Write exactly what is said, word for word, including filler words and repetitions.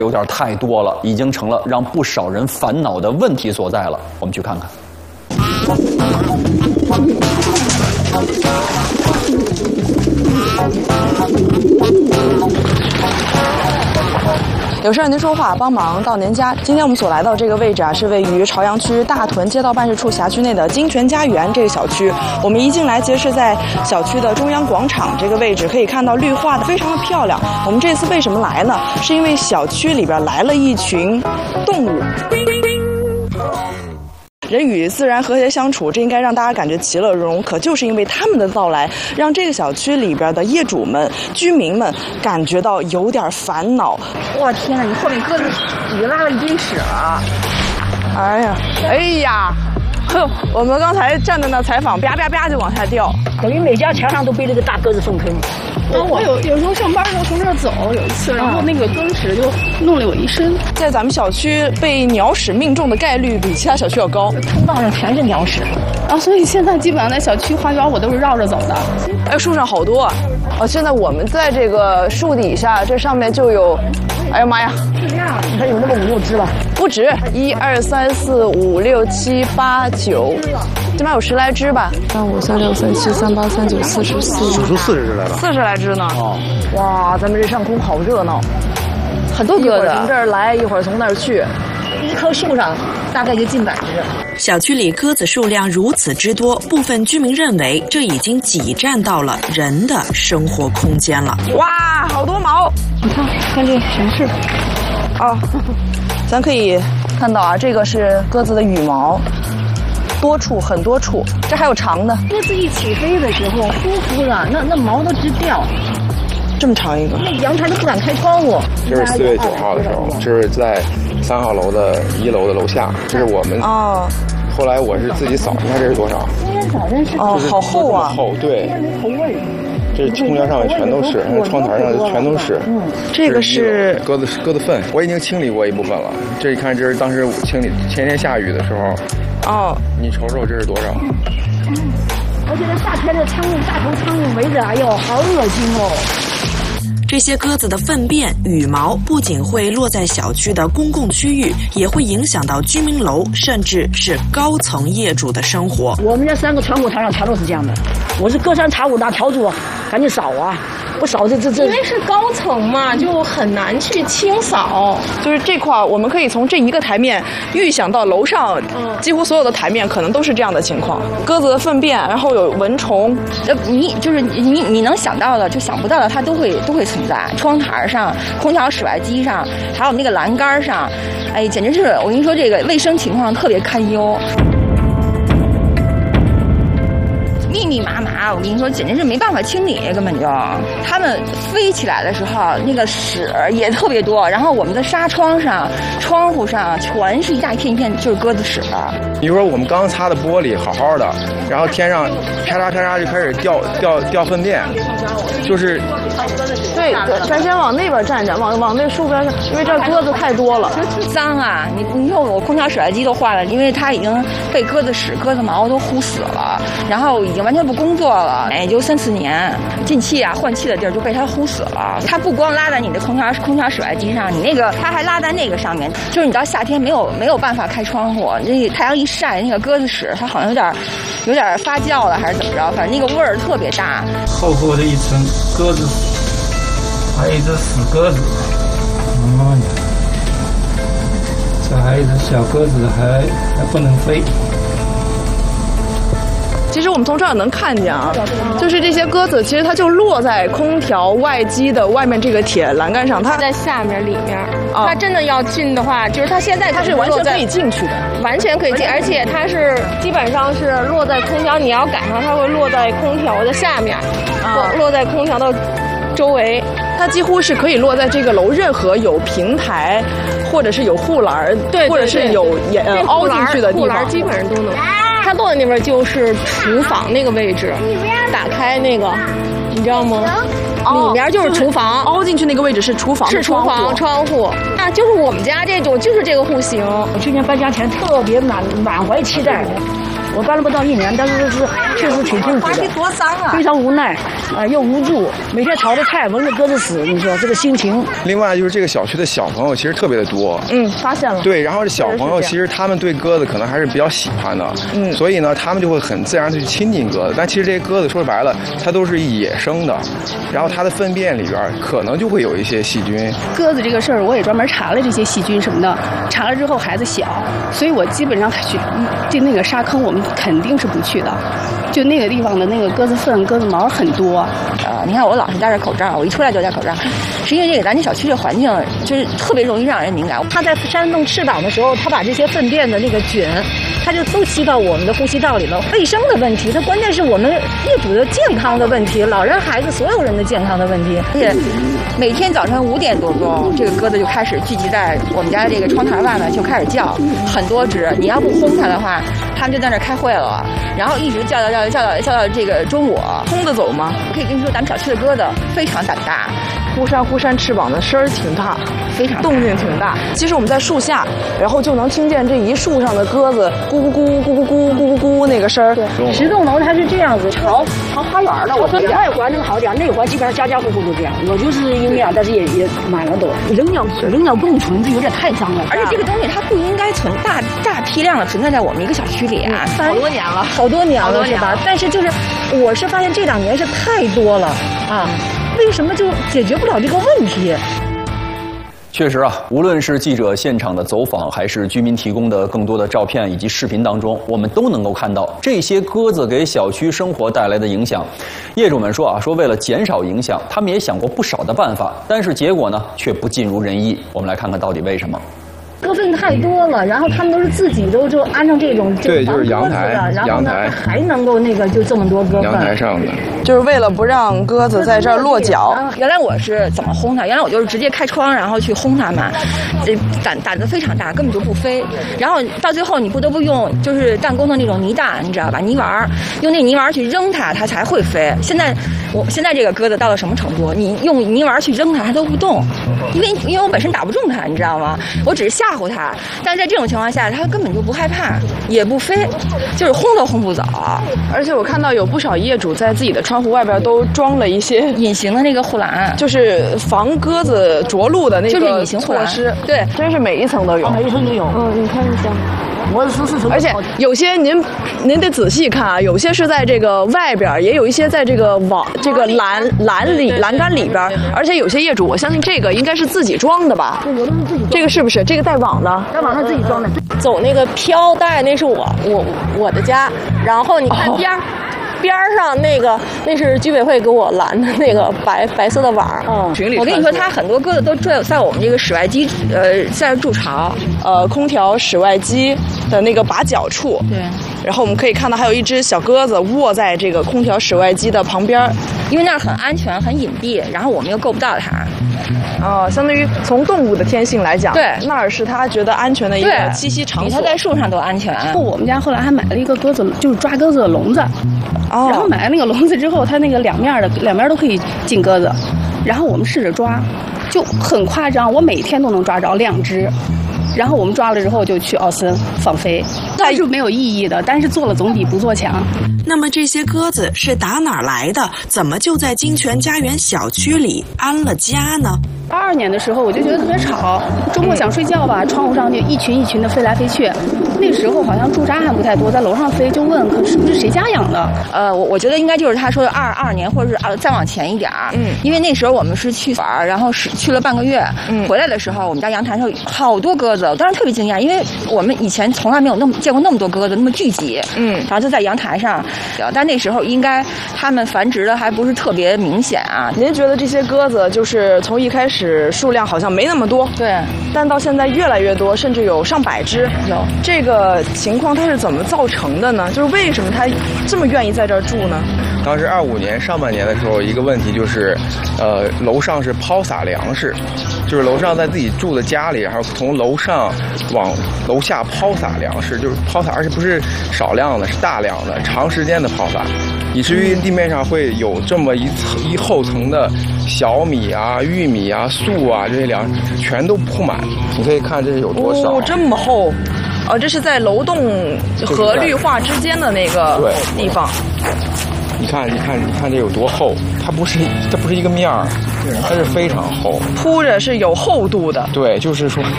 有点太多了，已经成了让不少人烦恼的问题所在了。我们去看看。 有事儿您说话，帮忙到您家。今天我们所来到这个位置啊，是位于朝阳区大屯街道办事处辖区内的金泉家园这个小区。我们一进来，其实是在小区的中央广场这个位置，可以看到绿化的非常的漂亮。我们这次为什么来呢？是因为小区里边来了一群动物。人与自然和谐相处，这应该让大家感觉其乐融融。可就是因为他们的到来，让这个小区里边的业主们、居民们感觉到有点烦恼。 我天哪，你后面鸽子已经拉了一堆屎了！ 哎呀，哎呀，哼，我们刚才站在那采访，啪啪啪就往下掉， 等于每家墙上都背了个大鸽子粪坑。 我我有有时候上班的时候从这儿走，有一次，然后那个鸽子屎就弄了我一身。 在咱们小区被鸟屎命中的概率比其他小区要高， 通道上全是鸟屎。 啊，所以现在基本上在小区花园我都是绕着走的。 哎，树上好多啊！哦，现在我们在这个树底下，这上面就有，哎呀妈呀！ 你看有那么五六只了， 不止，一二三四五六七八九，这边有十来只吧？三五三六三七三八三九四十四， 数出四十只来了。 四十来只呢！ 哦， 哇，咱们这上空好热闹，很多鸽子从这儿来，一会儿从那儿去。 一棵树上大概就近百只。 小区里鸽子数量如此之多，部分居民认为这已经挤占到了人的生活空间了。 哇，好多毛！ 你看，看这什么事？ 啊，咱可以看到啊，这个是鸽子的羽毛，多处很多处，这还有长的。 鸽子一起飞的时候，呼呼的，那那毛都直掉。 这么长一个， 那阳台都不敢开窗户。 这是四月九号的时候，这是在三号楼的一楼的楼下，这是我们。 哦。 后来我是自己扫，你看这是多少？ 今天早晨是哦，好厚啊。 厚，对。 头味。 这空调上面全都是，窗台上全都是。 嗯，这个是鸽子鸽子粪，我已经清理过一部分了。这一看，这是当时清理前天下雨的时候。 哦。 你瞅瞅这是多少？ 嗯，而且这夏天的苍蝇，大头苍蝇围着，哎呦，好恶心哦。 这些鸽子的粪便、羽毛不仅会落在小区的公共区域，也会影响到居民楼，甚至是高层业主的生活。 我们这三个传火台上全都是这样的。我是隔三差五拿笤帚，赶紧扫啊！不扫这这这。 因为是高层嘛，就很难去清扫。 就是这块，我们可以从这一个台面预想到楼上，嗯，几乎所有的台面可能都是这样的情况。鸽子的粪便，然后有蚊虫， 呃，你就是你你能想到的，就想不到的，它都会都会存在。窗台上、空调室外机上，还有那个栏杆上，哎，简直是我跟你说，这个卫生情况特别堪忧。密密麻麻，我跟你说，简直是没办法清理，根本就。它们飞起来的时候，那个屎也特别多，然后我们的纱窗上、窗户上全是一大片一片，就是鸽子屎。 比如说我们刚擦的玻璃好好的，然后天上啪嚓啪嚓就开始掉掉掉粪便，就是。 对，咱先往那边站站，往往那树边上，因为这鸽子太多了， 脏啊！你你说我空调室外机都坏了，因为它已经被鸽子屎、鸽子毛都呼死了，然后已经完全不工作了，哎，就三四年，进气啊、换气的地儿就被它呼死了。它不光拉在你的空调空调室外机上，你那个它还拉在那个上面，就是你到夏天没有没有办法开窗户，那太阳一晒，那个鸽子屎它好像有点有点发酵了还是怎么着，反正那个味儿特别大。 厚厚的一层鸽子屎。还有一只死鸽子，妈呀！这还有一只小鸽子还还不能飞。 其实我们从这儿能看见啊，就是这些鸽子，其实它就落在空调外机的外面这个铁栏杆上，它在下面里面。 哦、 它真的要进的话，就是它现在它是完全可以进去的， 完全可以进，而且它是基本上是落在空调，你要赶上它会落在空调的下面，啊、落在空调的周围。 它几乎是可以落在这个楼任何有平台，或者是有护栏， 对， 或者是有也呃凹进去的地方， 护栏基本上都能。它落的那边就是厨房那个位置，打开那个，你知道吗？ 里面就是厨房， 凹进去那个位置是厨房， 是厨房窗户啊，就是我们家这种就是这个户型。 我去年搬家前特别满满怀期待。我搬了不到一年，但是是确实挺痛苦的， 多脏啊！ 非常无奈，啊、呃，又无助，每天炒的菜闻着鸽子屎，你说这个心情。 另外就是这个小区的小朋友其实特别的多， 嗯，发现了。 对，然后这小朋友其实他们对鸽子可能还是比较喜欢的，嗯，所以呢，他们就会很自然的去亲近鸽子。但其实这些鸽子说白了，它都是野生的，然后它的粪便里边可能就会有一些细菌。 鸽子这个事儿，我也专门查了这些细菌什么的，查了之后孩子小，所以我基本上去进那个沙坑，我们肯定是不去的。就那个地方的那个鸽子粪、鸽子毛很多。 呃，你看我老是戴着口罩，我一出来就戴口罩，是因为这个咱这小区这环境就是特别容易让人敏感。 它在扇动翅膀的时候，它把这些粪便的那个菌，它就都吸到我们的呼吸道里了。卫生的问题，它关键是我们业主的健康的问题，老人、孩子所有人的健康的问题。 而且每天早晨五点多钟，这个鸽子就开始聚集在我们家这个窗台外面，就开始叫，很多只。你要不轰它的话，它们就在那儿开会了，然后一直叫叫叫叫到叫到这个中午。 轰得走吗？ 我可以跟你说，咱们小区的鸽子非常胆大， 忽扇忽扇翅膀的声儿挺大， 非常动静挺大。其实我们在树下，然后就能听见这一树上的鸽子咕咕咕咕咕咕咕咕咕那个声儿。 对，十栋楼它是这样子，朝朝花园了。我说外环能好点，内环基本上家家户户都这样。我就是阴凉，但是也也满了都。人鸟人鸟共存，这有点太脏了。 而且这个东西它不应该存大大批量的存在在我们一个小区里啊， 好多年了， 好多年了是吧？但是就是，我是发现这两年是太多了啊。为什么就解决不了这个问题？ 确实啊，无论是记者现场的走访，还是居民提供的更多的照片以及视频当中，我们都能够看到这些鸽子给小区生活带来的影响。业主们说啊，说为了减少影响，他们也想过不少的办法，但是结果呢，却不尽如人意。我们来看看到底为什么。 鸽粪太多了，然后他们都是自己都就安上这种对，就是阳台， 阳台还能够那个就这么多鸽粪。 阳台上的， 就是为了不让鸽子在这儿落脚。 原来我是怎么轰它？原来我就是直接开窗，然后去轰它们，这胆胆子非常大，根本就不飞。然后到最后你不得不用就是弹弓的那种泥弹，你知道吧？泥丸，用那泥丸去扔它，它才会飞。现在我现在这个鸽子到了什么程度？你用泥丸去扔它，它都不动，因为因为我本身打不中它，你知道吗？我只是吓唬它，但是在这种情况下，它根本就不害怕，也不飞，就是轰都轰不走。 而且我看到有不少业主在自己的窗户外边都装了一些隐形的那个护栏， 就是防鸽子着陆的那个就是隐形护栏措施。 对， 真是每一层都有， 每一层都有。 嗯，你看一下。 我是是而且有些您您得仔细看啊，有些是在这个外边，也有一些在这个网这个栏栏里栏杆里边，而且有些业主，我相信这个应该是自己装的吧？ 对，有的是自己装。 这个是不是？这个带网的？ 在网上自己装的。 走那个飘带，那是我我我的家，然后你看边儿。哦边上那个那是居委会给我拦的那个白白色的网。 嗯，群里我跟你说，它很多鸽子都在在我们这个室外机，呃，在筑巢， 呃，空调室外机的那个把角处。 对。 然后我们可以看到，还有一只小鸽子卧在这个空调室外机的旁边， 因为那儿很安全、很隐蔽，然后我们又够不到它。 哦，相当于从动物的天性来讲， 对， 那儿是它觉得安全的一个栖息场所， 比它在树上都安全。 我们家后来还买了一个鸽子，就是抓鸽子的笼子。 哦。 然后买了那个笼子之后，它那个两面的两边都可以进鸽子，然后我们试着抓，就很夸张，我每天都能抓着两只。然后我们抓了之后就去奥森放飞，那是没有意义的，但是做了总比不做强。 那么这些鸽子是打哪儿来的？怎么就在金泉家园小区里安了家呢？ 八二年的时候我就觉得特别吵，周末想睡觉吧，窗户上就一群一群的飞来飞去。那时候好像驻扎还不太多，在楼上飞，就问可是不是谁家养的？ 呃，我我觉得应该就是他说的二二年或者是啊再往前一点儿。嗯，因为那时候我们是去玩，然后是去了半个月，嗯，回来的时候我们家阳台上好多鸽子，我当时特别惊讶，因为我们以前从来没有那么见过那么多鸽子那么聚集，嗯，然后就在阳台上，但那时候应该它们繁殖的还不是特别明显啊。 您觉得这些鸽子就是从一开始数量好像没那么多， 对， 但到现在越来越多，甚至有上百只， 有这个情况它是怎么造成的呢？就是为什么它这么愿意在这儿住呢？ 当时二五年上半年的时候，一个问题就是，呃，楼上是抛洒粮食，就是楼上在自己住的家里，然后从楼上往楼下抛洒粮食，就是抛洒，而且不是少量的，是大量的、长时间的抛洒，以至于地面上会有这么一层一厚层的小米啊、玉米啊、粟啊这些粮全都铺满。你可以看这是有多少？ 哦，这么厚。哦，这是在楼栋和绿化之间的那个地方。 你看，你看，你看这有多厚？它不是，它不是一个面儿，它是非常厚， 铺着是有厚度的。 对，就是说